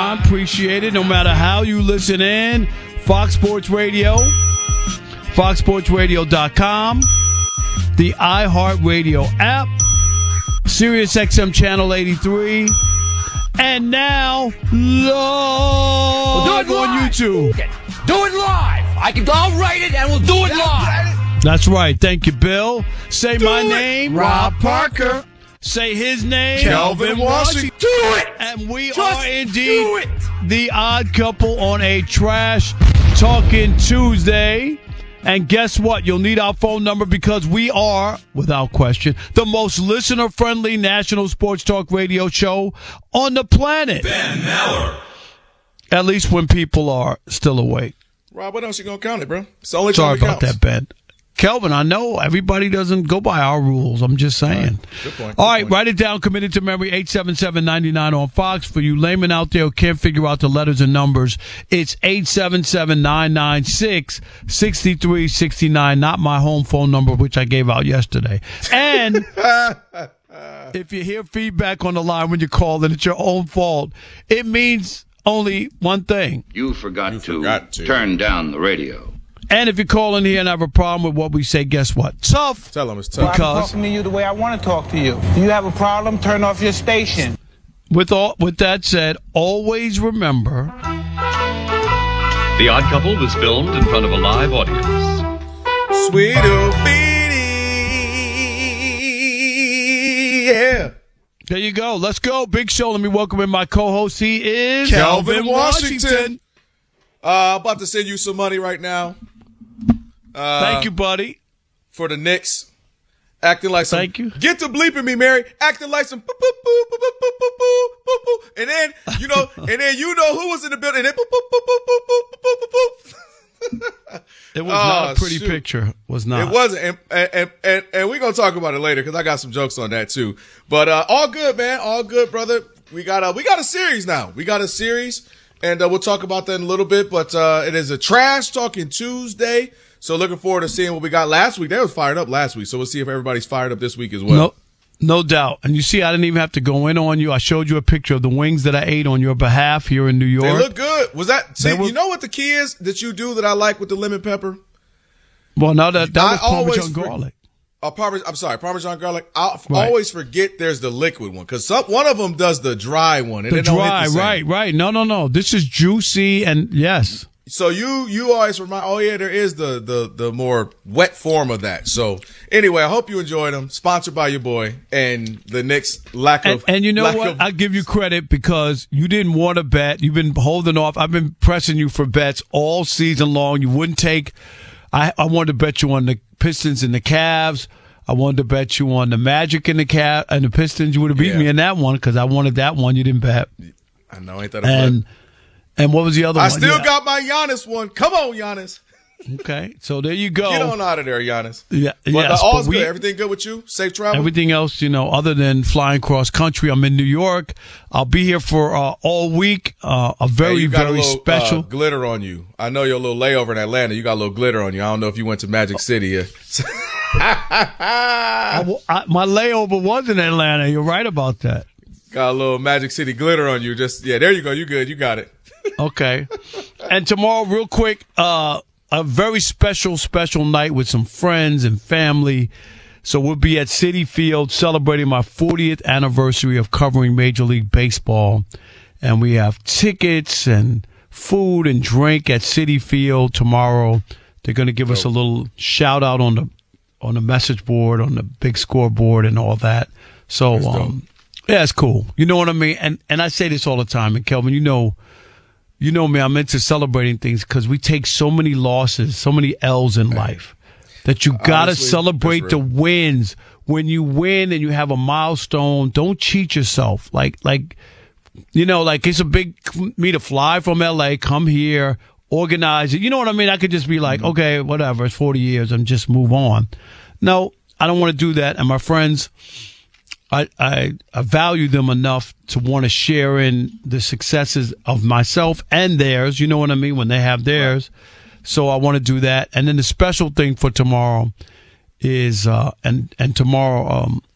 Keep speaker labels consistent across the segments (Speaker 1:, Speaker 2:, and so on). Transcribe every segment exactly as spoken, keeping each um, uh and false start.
Speaker 1: time. Appreciate it. No matter how you listen in, Fox Sports Radio, fox sports radio dot com, the iHeartRadio app, Sirius X M Channel eighty-three, and now live
Speaker 2: we'll
Speaker 1: on YouTube.
Speaker 2: Do it live. I can. I'll write it, and we'll do it live.
Speaker 1: That's right. Thank you, Bill. Say
Speaker 2: Do
Speaker 1: my
Speaker 2: it.
Speaker 1: name,
Speaker 2: Rob Parker.
Speaker 1: Say his name,
Speaker 2: Kelvin Washington. Do it.
Speaker 1: And we
Speaker 2: Just
Speaker 1: are
Speaker 2: do
Speaker 1: indeed
Speaker 2: it.
Speaker 1: the odd couple on a Trash Talking Tuesday. And guess what? You'll need our phone number because we are, without question, the most listener-friendly national sports talk radio show on the planet.
Speaker 3: Ben Maller.
Speaker 1: At least when people are still awake.
Speaker 4: Rob, what else you gonna count it, bro? It's the only
Speaker 1: Sorry
Speaker 4: time it
Speaker 1: about
Speaker 4: counts.
Speaker 1: that, Ben. Kelvin, I know everybody doesn't go by our rules. I'm just saying.
Speaker 4: All right. Good point.
Speaker 1: All
Speaker 4: Good
Speaker 1: right,
Speaker 4: point.
Speaker 1: write it down. Committed to memory, eight seven seven, nine nine on Fox. For you laymen out there who can't figure out the letters and numbers, it's eight seven seven, nine nine six, six three six nine, not my home phone number, which I gave out yesterday. And if you hear feedback on the line when you call, then it's your own fault. It means only one thing.
Speaker 5: You forgot,
Speaker 4: You
Speaker 5: to,
Speaker 4: forgot to.
Speaker 5: turn down the radio.
Speaker 1: And if you call in here and have a problem with what we say, guess what? Tough.
Speaker 4: Tell them it's
Speaker 6: Well,
Speaker 4: tough.
Speaker 6: I'm
Speaker 1: Because-
Speaker 6: talking to you the way I want to talk to you. Do you have a problem? Turn off your station.
Speaker 1: With all, with that said, always remember.
Speaker 7: The Odd Couple was filmed in front of a live audience.
Speaker 4: Sweet old Beanie. Yeah.
Speaker 1: There you go. Let's go. Big show. Let me welcome in my co-host. He is
Speaker 4: Kelvin Washington. Uh, about to send you some money right now. Uh,
Speaker 1: Thank you, buddy.
Speaker 4: For the Knicks. Acting like some.
Speaker 1: Thank you.
Speaker 4: Get to bleeping me, Mary. Acting like some. Boop, boop, boop, boop, boop, boop, boop, boop, boop, boop. And then, you know, and then you know who was in the building. And then, boop, boop, boop, boop, boop, boop, boop, boop, boop.
Speaker 1: It was
Speaker 4: Oh,
Speaker 1: not a pretty
Speaker 4: shoot.
Speaker 1: picture. Was not.
Speaker 4: It wasn't, and and and, and we're gonna talk about it later because I got some jokes on that too. But uh, all good, man, all good, brother. We got a we got a series now. We got a series, and uh, we'll talk about that in a little bit. But uh, it is a Trash Talking Tuesday, so looking forward to seeing what we got last week. They was fired up last week, so we'll see if everybody's fired up this week as well.
Speaker 1: No, no doubt. And you see, I didn't even have to go in on you. I showed you a picture of the wings that I ate on your behalf here in New York.
Speaker 4: They look good. Was that? See,
Speaker 1: They were-
Speaker 4: you know what the key is that you do that I like with the lemon pepper?
Speaker 1: Well, no, that, that
Speaker 4: I
Speaker 1: was
Speaker 4: always
Speaker 1: Parmesan
Speaker 4: for-
Speaker 1: garlic.
Speaker 4: Uh, Parmesan, I'm sorry, Parmesan garlic. I f-
Speaker 1: Right.
Speaker 4: always forget there's the liquid one because some one of them does the dry one. And
Speaker 1: The
Speaker 4: it don't hit
Speaker 1: dry,
Speaker 4: the same.
Speaker 1: right, right. No, no, no. This is juicy and yes.
Speaker 4: So you you always remind. Oh yeah, there is the the the more wet form of that. So anyway, I hope you enjoyed them. Sponsored by your boy and the Knicks lack
Speaker 1: And,
Speaker 4: of.
Speaker 1: and you know
Speaker 4: lack
Speaker 1: what?
Speaker 4: of-
Speaker 1: I'll give you credit because you didn't want to bet. You've been holding off. I've been pressing you for bets all season long. You wouldn't take. I, I wanted to bet you on the Pistons and the Cavs. I wanted to bet you on the Magic and the Cav and the Pistons. You would have beat
Speaker 4: Yeah.
Speaker 1: me in that one because I wanted that one. You didn't bet.
Speaker 4: I know, ain't that a
Speaker 1: And
Speaker 4: flip?
Speaker 1: and what was the other
Speaker 4: I
Speaker 1: one?
Speaker 4: still
Speaker 1: Yeah.
Speaker 4: got my Giannis one. Come on, Giannis.
Speaker 1: Okay, so there you go.
Speaker 4: Get on out of there, Giannis.
Speaker 1: Yeah,
Speaker 4: But
Speaker 1: yes,
Speaker 4: uh, all's
Speaker 1: but we-
Speaker 4: good. Everything good with you? Safe travel?
Speaker 1: Everything else, you know, other than flying cross country, I'm in New York. I'll be here for uh, all week. Uh, a
Speaker 4: Hey,
Speaker 1: very,
Speaker 4: you got
Speaker 1: very
Speaker 4: a little,
Speaker 1: special.
Speaker 4: uh, glitter on you. I know you're a little layover in Atlanta. You got a little glitter on you. I don't know if you went to Magic City yet.
Speaker 1: I w- I- my layover was in Atlanta. You're right about that.
Speaker 4: Got a little Magic City glitter on you. Just yeah, there you go. You good. You got it.
Speaker 1: Okay. And tomorrow, real quick, uh, a very special, special night with some friends and family. So we'll be at Citi Field celebrating my fortieth anniversary of covering Major League Baseball. And we have tickets and food and drink at Citi Field tomorrow. They're going to give us a little shout out on the on the message board, on the big scoreboard and all that. So, um, yeah, it's cool. You know what I mean? And and I say this all the time. And Kelvin, you know, you know me, I'm into celebrating things because we take so many losses, so many L's in life that you got to
Speaker 4: Honestly,
Speaker 1: celebrate
Speaker 4: that's
Speaker 1: the
Speaker 4: real.
Speaker 1: wins. When you win and you have a milestone, don't cheat yourself. Like, like, you know, like it's a big me to fly from L A, come here, organize it. You know what I mean? I could just be like, okay, whatever, it's forty years and just move on. No, I don't want to do that. And my friends, I, I, I value them enough to want to share in the successes of myself and theirs. You know what I mean? When they have theirs. So I want to do that. And then the special thing for tomorrow is, uh, and, and tomorrow, um,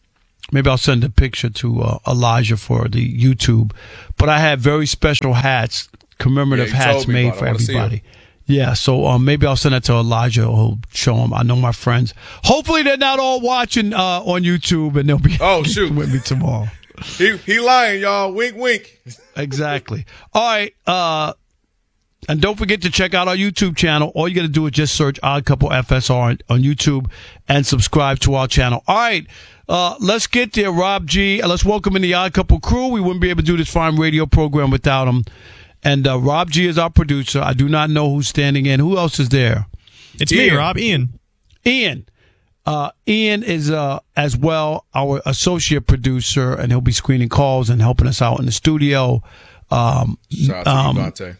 Speaker 1: maybe I'll send a picture to uh, Elijah for the YouTube. But I have very special hats, commemorative
Speaker 4: Yeah, you
Speaker 1: hats
Speaker 4: told me
Speaker 1: made
Speaker 4: about it.
Speaker 1: for
Speaker 4: I wanna see 'em.
Speaker 1: everybody. Yeah, so um, maybe I'll send that to Elijah. He'll show him. I know my friends. Hopefully, they're not all watching uh, on YouTube, and they'll be
Speaker 4: Oh, shoot.
Speaker 1: with me tomorrow.
Speaker 4: He he lying, y'all. Wink, wink.
Speaker 1: Exactly. All right. Uh, and don't forget to check out our YouTube channel. All you got to do is just search Odd Couple F S R on, on YouTube and subscribe to our channel. All right. Uh, let's get there, Rob G. Uh, let's welcome in the Odd Couple crew. We wouldn't be able to do this fine radio program without him. And uh, Rob G is our producer. I do not know who's standing in. Who else is there?
Speaker 3: It's
Speaker 4: Ian.
Speaker 3: me, Rob. Ian.
Speaker 1: Ian. Uh, Ian is uh, as well our associate producer, and he'll be screening calls and helping us out in the studio. Um,
Speaker 4: Shout out to
Speaker 1: um,
Speaker 4: Evante.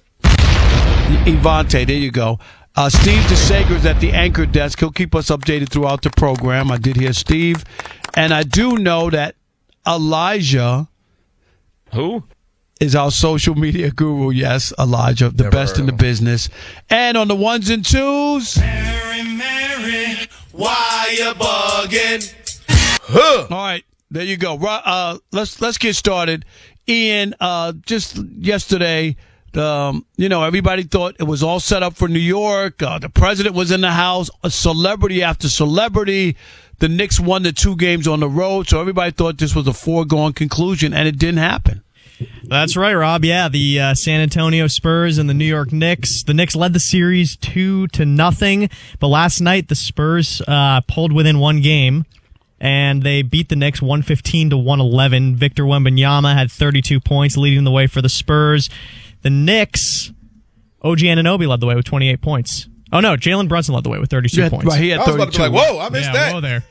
Speaker 1: Ivante, there you go. Uh, Steve DeSager is at the anchor desk. He'll keep us updated throughout the program. I did hear Steve. And I do know that Elijah
Speaker 3: Who?
Speaker 1: is our social media guru. Yes, Elijah, the
Speaker 4: Never
Speaker 1: best
Speaker 4: heard
Speaker 1: in the
Speaker 4: of him.
Speaker 1: business. And on the ones and twos,
Speaker 5: Mary, Mary, why you bugging?
Speaker 4: Huh.
Speaker 1: all right, there you go. Ro- Uh, let's let's get started. Ian, uh, just yesterday, um, you know, everybody thought it was all set up for New York. Uh, the president was in the house, a celebrity after celebrity. The Knicks won the two games on the road, so everybody thought this was a foregone conclusion, and it didn't happen.
Speaker 3: That's right, Rob. Yeah, the uh, San Antonio Spurs and the New York Knicks. The Knicks led the series two to nothing, but last night the Spurs uh, pulled within one game, and they beat the Knicks one fifteen to one eleven. Victor Wembanyama had thirty-two points, leading the way for the Spurs. The Knicks, O G Anunoby led the way with twenty-eight points. Oh no, Jalen Brunson led the way with thirty-two
Speaker 1: Yeah,
Speaker 3: points.
Speaker 1: right, he had
Speaker 4: I was about to be
Speaker 1: thirty-two.
Speaker 4: like, whoa, I missed
Speaker 3: yeah,
Speaker 4: that.
Speaker 3: whoa there.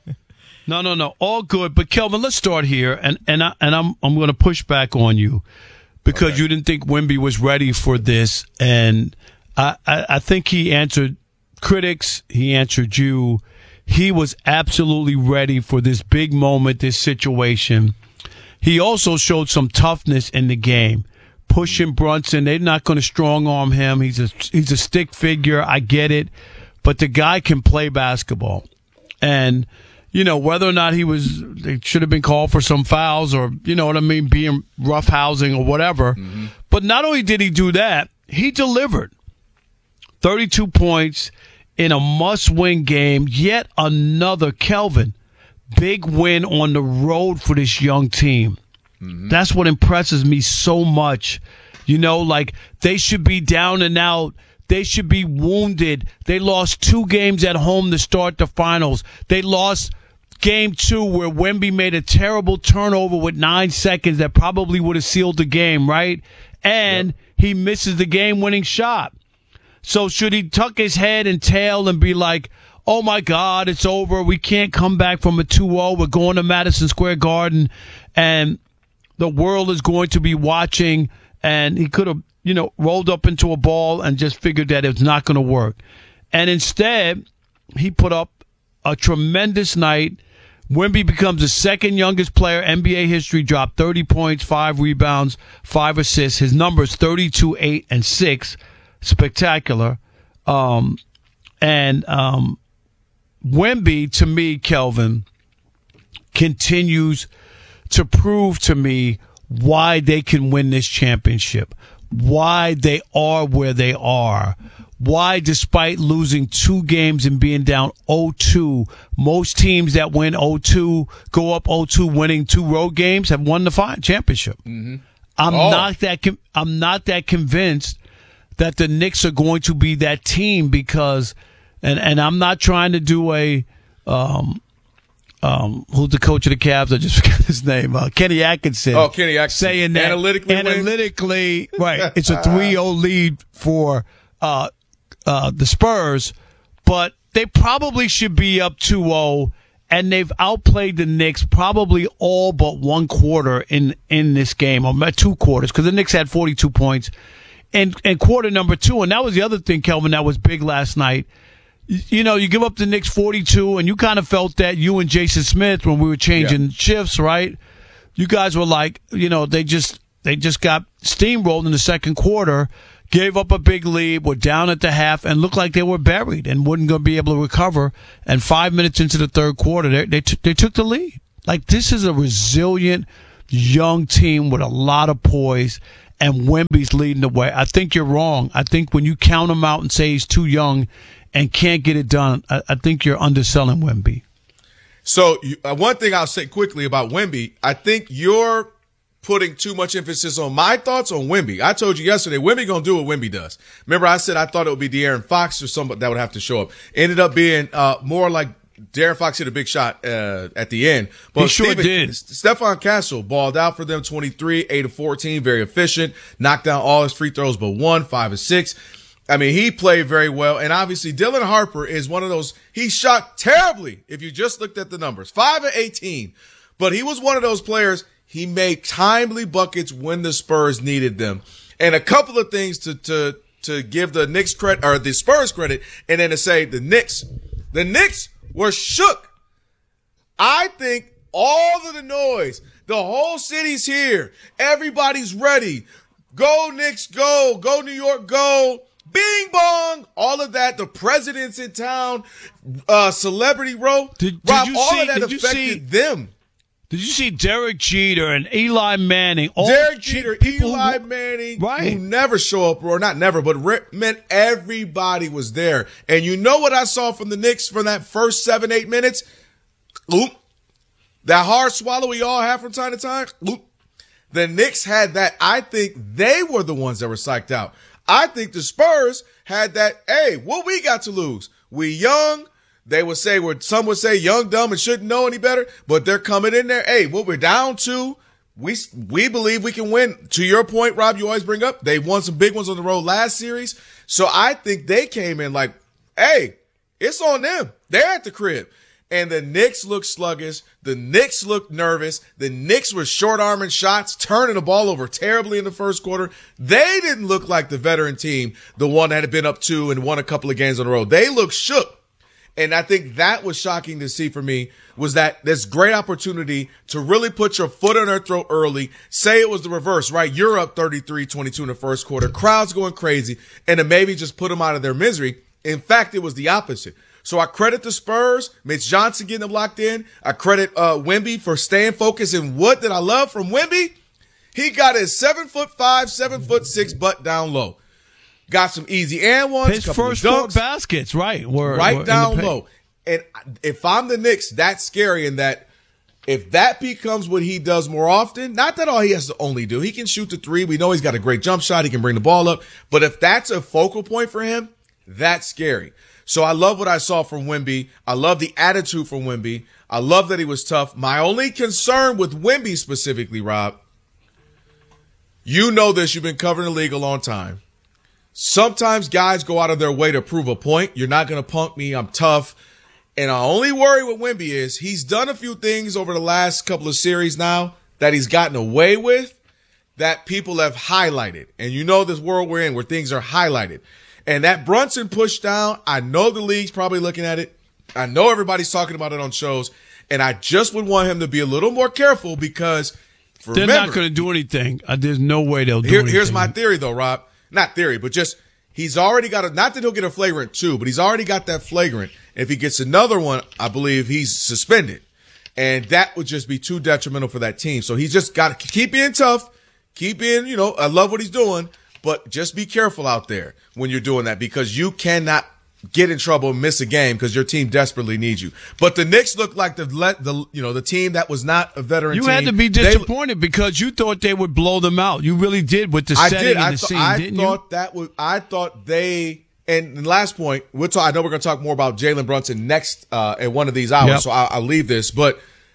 Speaker 1: No, no, no. All good. But Kelvin, let's start here, and and I, and I'm I'm going to push back on you because
Speaker 4: Okay.
Speaker 1: you didn't think Wemby was ready for this, and I, I I think he answered critics. He answered you. He was absolutely ready for this big moment, this situation. He also showed some toughness in the game, pushing Brunson. They're not going to strong arm him. He's a he's a stick figure. I get it, but the guy can play basketball, and. You know, whether or not he was, they should have been called for some fouls or, you know what I mean, being roughhousing or whatever. Mm-hmm. But not only did he do that, he delivered thirty-two points in a must-win game. Yet another, Kelvin, big win on the road for this young team. Mm-hmm. That's what impresses me so much. You know, like they should be down and out. They should be wounded. They lost two games at home to start the finals. They lost game two where Wemby made a terrible turnover with nine seconds that probably would have sealed the game, right? And yep. he misses the game-winning shot. So should he tuck his head and tail and be like, oh, my God, it's over. We can't come back from a two oh. We're going to Madison Square Garden, and the world is going to be watching. And he could have, you know, rolled up into a ball and just figured that it's not going to work. And instead, he put up a tremendous night. Wemby becomes the second youngest player N B A history, dropped thirty points, five rebounds, five assists. His numbers thirty-two, eight, and six. Spectacular. Um, and um, Wemby, to me, Kelvin, continues to prove to me why they can win this championship, why they are where they are, why despite losing two games and being down oh two, most teams that win oh two, go up oh two winning two road games have won the final championship. Mm-hmm. I'm
Speaker 4: oh.
Speaker 1: not that com- I'm not that convinced that the Knicks are going to be that team because and and I'm not trying to do a um Um, who's the coach of the Cavs? I just forgot his name. Uh, Kenny Atkinson.
Speaker 4: Oh, Kenny Atkinson.
Speaker 1: Saying that
Speaker 4: Analytically
Speaker 1: analytically, right, it's a three oh lead for uh, uh, the Spurs, but they probably should be up two oh, and they've outplayed the Knicks probably all but one quarter in, in this game, or two quarters, because the Knicks had forty-two points in, in quarter number two, and that was the other thing, Kelvin, that was big last night. You know, you give up the Knicks forty-two, and you kind of felt that, you and Jason Smith, when we were changing yeah. shifts, right? You guys were like, you know, they just they just got steamrolled in the second quarter, gave up a big lead, were down at the half, and looked like they were buried and wouldn't going to be able to recover. And five minutes into the third quarter, they they, t- they took the lead. Like, this is a resilient, young team with a lot of poise, and Wemby's leading the way. I think you're wrong. I think when you count him out and say he's too young and can't get it done, I, I think you're underselling Wemby.
Speaker 4: So you, uh, one thing I'll say quickly about Wemby, I think you're putting too much emphasis on my thoughts on Wemby. I told you yesterday, Wemby gonna do what Wemby does. Remember, I said I thought it would be De'Aaron Fox or somebody that would have to show up. Ended up being uh, more like De'Aaron Fox hit a big shot uh, at the end. But
Speaker 1: he sure
Speaker 4: Steven,
Speaker 1: did.
Speaker 4: Stephon Castle balled out for them, twenty-three, eight of fourteen, very efficient. Knocked down all his free throws but one, five of six. I mean, he played very well. And obviously, Dylan Harper is one of those, he shot terribly if you just looked at the numbers. five of eighteen. But he was one of those players, he made timely buckets when the Spurs needed them. And a couple of things to to to give the Knicks credit, or the Spurs credit, and then to say the Knicks, the Knicks were shook. I think all of the noise, the whole city's here, everybody's ready. Go Knicks, go, go New York, go. Bing bong, all of that. The president's in town, uh, celebrity row.
Speaker 1: Did, did
Speaker 4: Rob,
Speaker 1: you
Speaker 4: all
Speaker 1: see,
Speaker 4: of that
Speaker 1: did you
Speaker 4: affected
Speaker 1: see,
Speaker 4: them.
Speaker 1: Did you see Derek Jeter and Eli Manning? All
Speaker 4: Derek Jeter,
Speaker 1: people
Speaker 4: Eli
Speaker 1: who,
Speaker 4: Manning,
Speaker 1: right.
Speaker 4: who never show up, or not never, but re- meant everybody was there. And you know what I saw from the Knicks from that first seven, eight minutes? Oop. That hard swallow we all have from time to time? Oop. The Knicks had that. I think they were the ones that were psyched out. I think the Spurs had that, hey, what we got to lose? We young. They would say, some would say young, dumb, and shouldn't know any better, but they're coming in there. Hey, what we're down to, we we believe we can win. To your point, Rob, you always bring up, they won some big ones on the road last series. So I think they came in like, hey, it's on them. They're at the crib. And the Knicks looked sluggish. The Knicks looked nervous. The Knicks were short-arming shots, turning the ball over terribly in the first quarter. They didn't look like the veteran team, the one that had been up two and won a couple of games on the road. They looked shook. And I think that was shocking to see for me, was that this great opportunity to really put your foot on their throat early. Say it was the reverse, right? You're up thirty-three twenty-two in the first quarter. Crowd's going crazy. And to maybe just put them out of their misery. In fact, it was the opposite. So I credit the Spurs, Mitch Johnson getting them locked in. I credit uh, Wemby for staying focused. And what did I love from Wemby? He got his seven foot five, seven foot six butt down low. Got some easy and ones.
Speaker 1: His first four baskets, right, were
Speaker 4: right
Speaker 1: were
Speaker 4: down low. And if I'm the Knicks, that's scary. In that, if that becomes what he does more often, not that all he has to only do, he can shoot the three. We know he's got a great jump shot. He can bring the ball up. But if that's a focal point for him, that's scary. So I love what I saw from Wemby. I love the attitude from Wemby. I love that he was tough. My only concern with Wemby specifically, Rob, you know this. You've been covering the league a long time. Sometimes guys go out of their way to prove a point. You're not going to punk me. I'm tough. And I only worry with Wemby is he's done a few things over the last couple of series now that he's gotten away with that people have highlighted. And you know this world we're in where things are highlighted. And that Brunson push down, I know the league's probably looking at it. I know everybody's talking about it on shows. And I just would want him to be a little more careful because
Speaker 1: they're
Speaker 4: remember,
Speaker 1: not going to do anything. Uh, there's no way they'll do
Speaker 4: here,
Speaker 1: anything.
Speaker 4: Here's my theory, though, Rob. Not theory, but just he's already got a – not that he'll get a flagrant two, but he's already got that flagrant. If he gets another one, I believe he's suspended. And that would just be too detrimental for that team. So he's just got to keep being tough, keep being – you know, I love what he's doing. But just be careful out there when you're doing that because you cannot get in trouble and miss a game because your team desperately needs you. But the Knicks look like the the you know the team that was not a veteran
Speaker 1: you
Speaker 4: team.
Speaker 1: You had to be disappointed they, because you thought they would blow them out. You really did with the
Speaker 4: I
Speaker 1: setting
Speaker 4: did.
Speaker 1: and
Speaker 4: I
Speaker 1: the
Speaker 4: th-
Speaker 1: scene,
Speaker 4: I
Speaker 1: didn't
Speaker 4: thought
Speaker 1: you?
Speaker 4: that would. I thought they. And the last point, we'll talk. I know we're going to talk more about Jalen Brunson next uh, in one of these hours,
Speaker 1: yep.
Speaker 4: so I'll, I'll leave this. But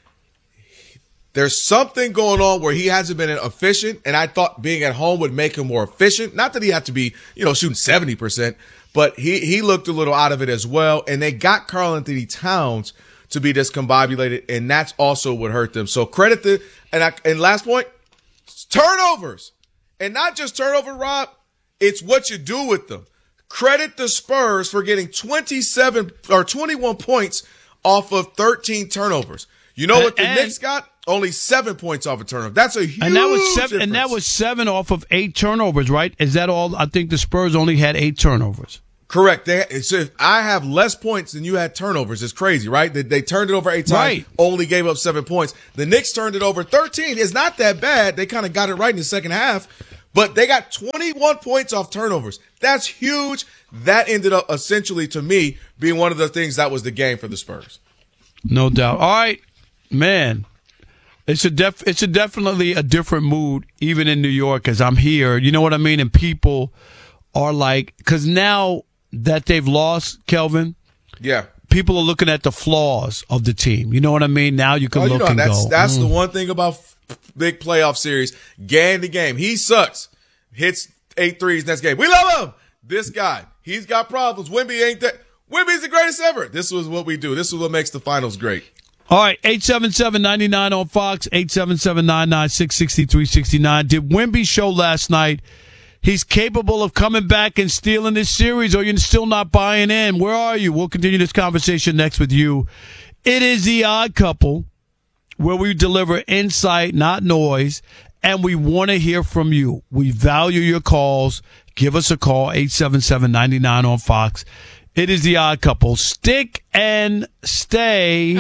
Speaker 4: there's something going on where he hasn't been efficient, and I thought being at home would make him more efficient. Not that he had to be, you know, shooting seventy percent, but he, he looked a little out of it as well. And they got Karl-Anthony Towns to be discombobulated, and that's also what hurt them. So credit the and I, and last point, turnovers, and not just turnover, Rob. It's what you do with them. Credit the Spurs for getting twenty-seven or twenty-one points off of thirteen turnovers. You know what the
Speaker 1: and,
Speaker 4: Knicks got? Only seven points off a turnover. That's a huge
Speaker 1: and that was seven,
Speaker 4: difference.
Speaker 1: And that was seven off of eight turnovers, right? Is that all? I think the Spurs only had eight turnovers.
Speaker 4: Correct. They, so if I have less points than you had turnovers. It's crazy, right? They, they turned it over eight times,
Speaker 1: Right.
Speaker 4: only gave up seven points. The Knicks turned it over thirteen. It's not that bad. They kind of got it right in the second half, but they got twenty-one points off turnovers. That's huge. That ended up essentially, to me, being one of the things that was the game for the Spurs.
Speaker 1: No doubt. All right, man. It's a def- It's a definitely a different mood, even in New York, as I'm here. You know what I mean? And people are like, because now that they've lost, Kelvin,
Speaker 4: Yeah.
Speaker 1: people are looking at the flaws of the team. You know what I mean? Now you can
Speaker 4: Oh,
Speaker 1: look
Speaker 4: you know,
Speaker 1: and
Speaker 4: that's
Speaker 1: go.
Speaker 4: that's
Speaker 1: mm.
Speaker 4: the one thing about f- big playoff series, game to game. He sucks. Hits eight threes next game. We love him. This guy, he's got problems. Wemby ain't that. Wemby's the greatest ever. This was what we do. This is what makes the finals great.
Speaker 1: All right, eight seven seven, nine nine on Fox, eight seven seven, nine nine six, six three six nine. Did Wemby show last night he's capable of coming back and stealing this series, or you're still not buying in? Where are you? We'll continue this conversation next with you. It is The Odd Couple, where we deliver insight, not noise, and we want to hear from you. We value your calls. Give us a call, eight seven seven, nine nine on Fox. It is The Odd Couple. Stick and stay.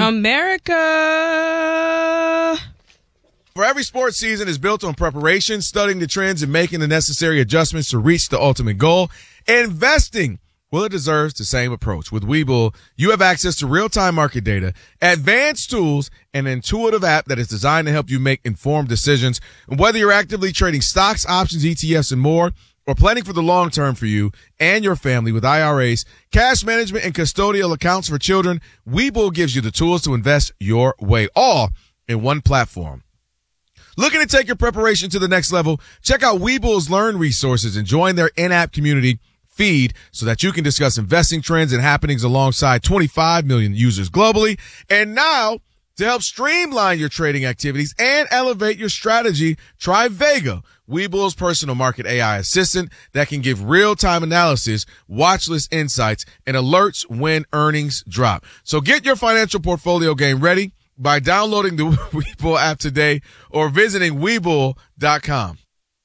Speaker 8: America.
Speaker 4: For every sports season is built on preparation, studying the trends, and making the necessary adjustments to reach the ultimate goal. Investing, well, it deserves the same approach. With Webull, you have access to real-time market data, advanced tools, and an intuitive app that is designed to help you make informed decisions. And whether you're actively trading stocks, options, E T Fs, and more, or planning for the long term for you and your family with I R As, cash management, and custodial accounts for children, Webull gives you the tools to invest your way, all in one platform. Looking to take your preparation to the next level? Check out Webull's Learn resources and join their in-app community feed so that you can discuss investing trends and happenings alongside twenty-five million users globally. And now, to help streamline your trading activities and elevate your strategy, try Vega, Webull's personal market A I assistant that can give real-time analysis, watch list insights, and alerts when earnings drop. So get your financial portfolio game ready by downloading the Webull app today or visiting Webull dot com.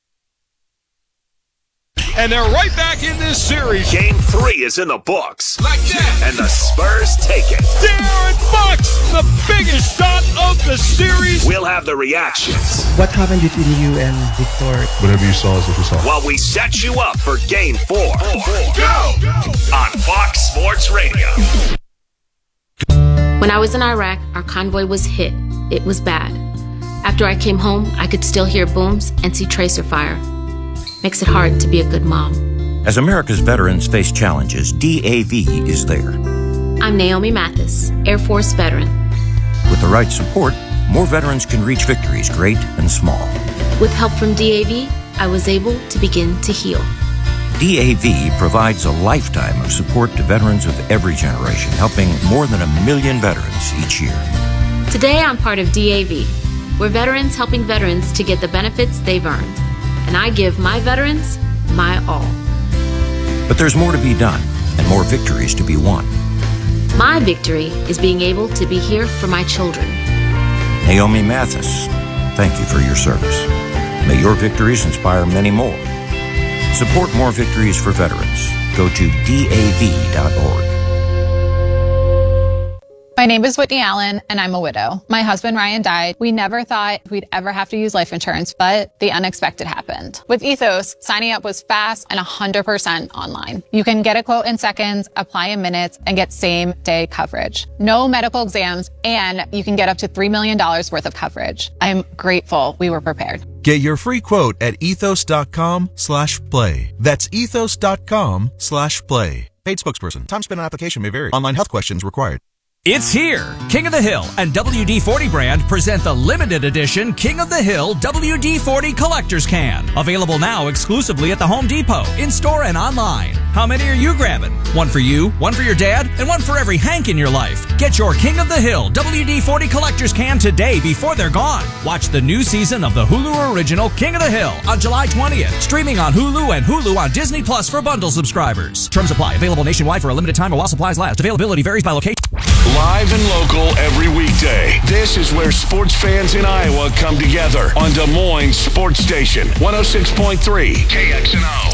Speaker 9: And they're right back in this series.
Speaker 10: Game three is in the books.
Speaker 9: Like that.
Speaker 10: And the Spurs take it.
Speaker 9: De'Aaron Fox, the biggest shot of the series.
Speaker 10: We'll have the reactions.
Speaker 11: What happened between you and Victor?
Speaker 12: Whatever you saw is what you saw.
Speaker 10: While we set you up for game four.
Speaker 9: Four. Go!
Speaker 10: On Fox Sports Radio.
Speaker 13: When I was in Iraq, our convoy was hit. It was bad. After I came home, I could still hear booms and see tracer fire. Makes it hard to be a good mom.
Speaker 14: As America's veterans face challenges, D A V is there.
Speaker 13: I'm Naomi Mathis, Air Force veteran.
Speaker 14: With the right support, more veterans can reach victories, great and small.
Speaker 13: With help from D A V, I was able to begin to heal.
Speaker 14: D A V provides a lifetime of support to veterans of every generation, helping more than a million veterans each year.
Speaker 13: Today, I'm part of D A V. We're veterans helping veterans to get the benefits they've earned. And I give my veterans my all.
Speaker 14: But there's more to be done and more victories to be won.
Speaker 13: My victory is being able to be here for my children.
Speaker 14: Naomi Mathis, thank you for your service. May your victories inspire many more. Support more victories for veterans. Go to D A V dot org.
Speaker 15: My name is Whitney Allen, and I'm a widow. My husband, Ryan, died. We never thought we'd ever have to use life insurance, but the unexpected happened. With Ethos, signing up was fast and one hundred percent online. You can get a quote in seconds, apply in minutes, and get same-day coverage. No medical exams, and you can get up to three million dollars worth of coverage. I'm grateful we were prepared.
Speaker 16: Get your free quote at ethos.com slash play. That's ethos.com slash play. Paid spokesperson. Time spent on application may vary. Online health questions required.
Speaker 17: It's here. King of the Hill and W D forty brand present the limited edition King of the Hill W D forty Collector's Can. Available now exclusively at the Home Depot, in-store and online. How many are you grabbing? One for you, one for your dad, and one for every Hank in your life. Get your King of the Hill W D forty Collector's Can today before they're gone. Watch the new season of the Hulu original King of the Hill on July twentieth. Streaming on Hulu and Hulu on Disney Plus for bundle subscribers. Terms apply. Available nationwide for a limited time while supplies last. Availability varies by location.
Speaker 10: Live and local every weekday. This is where sports fans in Iowa come together on Des Moines Sports Station, one oh six point three K X N O.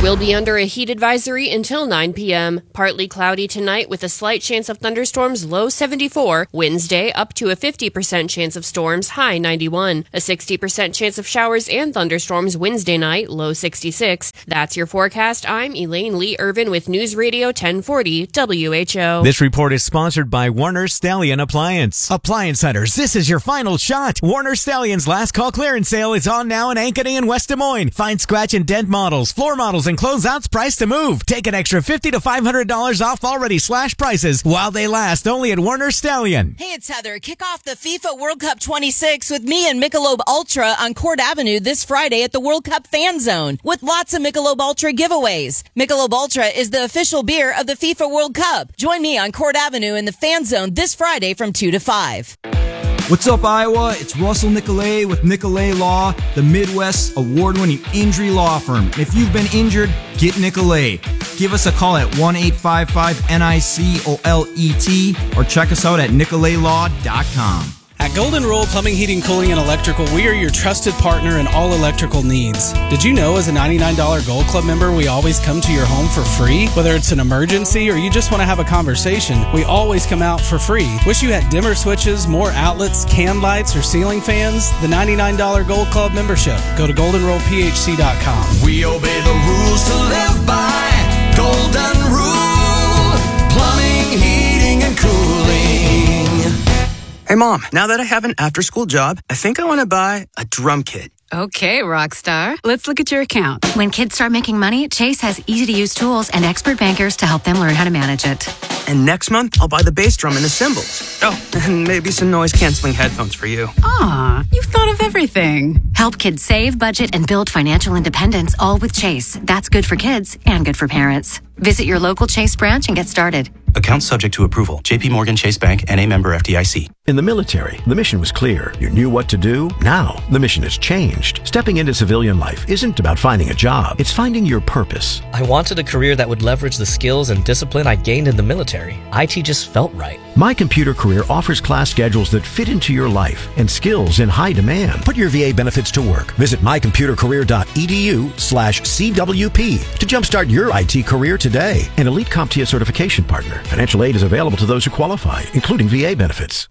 Speaker 8: We'll be under a heat advisory until nine p.m. Partly cloudy tonight with a slight chance of thunderstorms, low seventy-four. Wednesday, up to a fifty percent chance of storms, high ninety-one. A sixty percent chance of showers and thunderstorms Wednesday night, low sixty-six. That's your forecast. I'm Elaine Lee Irvin with News Radio ten forty W H O.
Speaker 12: This report is sponsored by Warner Stallion Appliance. Appliance Hunters, this is your final shot. Warner Stallion's last call clearance sale is on now in Ankeny and West Des Moines. Find scratch and dent models, floor models, and closeouts priced to move. Take an extra fifty to five hundred dollars off already slashed prices while they last, only at Warner Stallion.
Speaker 18: Hey, it's Heather. Kick off the FIFA World Cup twenty-six with me and Michelob Ultra on Court Avenue this Friday at the World Cup Fan Zone with lots of Michelob Ultra giveaways. Michelob Ultra is the official beer of the FIFA World Cup. Join me on Court Avenue in the Fan Zone this Friday from two to five.
Speaker 19: What's up, Iowa? It's Russell Nicolay with Nicolay Law, the Midwest's award-winning injury law firm. And if you've been injured, get Nicolay. Give us a call at one eight five five N I C O L E T or check us out at nicolay law dot com.
Speaker 20: At Golden Rule Plumbing, Heating, Cooling, and Electrical, we are your trusted partner in all electrical needs. Did you know as a ninety-nine dollars Gold Club member, we always come to your home for free? Whether it's an emergency or you just want to have a conversation, we always come out for free. Wish you had dimmer switches, more outlets, can lights, or ceiling fans? The ninety-nine dollars Gold Club membership. Go to golden rule p h c dot com.
Speaker 5: We obey the rules to live by. Golden Rule Plumbing, Heating, and Cooling.
Speaker 21: Hey, Mom, now that I have an after-school job, I think I want to buy a drum kit.
Speaker 22: Okay, Rockstar. Let's look at your account. When kids start making money, Chase has easy-to-use tools and expert bankers to help them learn how to manage it.
Speaker 21: And next month, I'll buy the bass drum and the cymbals. Oh, and maybe some noise-canceling headphones for you.
Speaker 22: Aw, you've thought of everything. Help kids save, budget, and build financial independence, all with Chase. That's good for kids and good for parents. Visit your local Chase branch and get started.
Speaker 23: Account subject to approval. J P Morgan Chase Bank, N A member F D I C.
Speaker 24: In the military, the mission was clear. You knew what to do. Now, the mission has changed. Stepping into civilian life isn't about finding a job. It's finding your purpose.
Speaker 25: I wanted a career that would leverage the skills and discipline I gained in the military. I T just felt right.
Speaker 24: My Computer Career offers class schedules that fit into your life and skills in high demand. Put your V A benefits to work. Visit my computer career dot e d u slash C W P to jumpstart your I T career today. An Elite CompTIA certification partner. Financial aid is available to those who qualify, including V A benefits.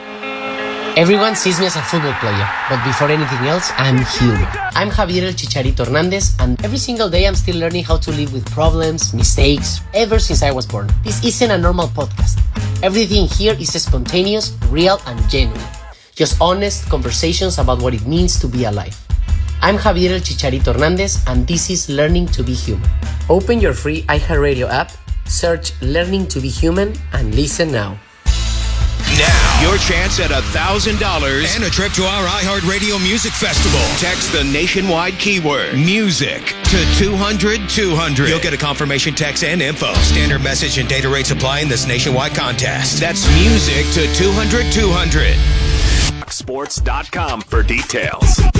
Speaker 26: Everyone sees me as a football player, but before anything else, I'm human. I'm Javier El Chicharito Hernandez, and every single day I'm still learning how to live with problems, mistakes, ever since I was born. This isn't a normal podcast. Everything here is spontaneous, real, and genuine. Just honest conversations about what it means to be alive. I'm Javier El Chicharito Hernandez, and this is Learning to Be Human. Open your free iHeartRadio app, search Learning to Be Human, and listen now.
Speaker 27: Now, your chance at one thousand dollars and a trip to our iHeartRadio Music Festival. Text the nationwide keyword music to two hundred two hundred. You'll get a confirmation text and info. Standard message and data rates apply in this nationwide contest. That's music to two hundred two hundred.
Speaker 10: Sports dot com for details.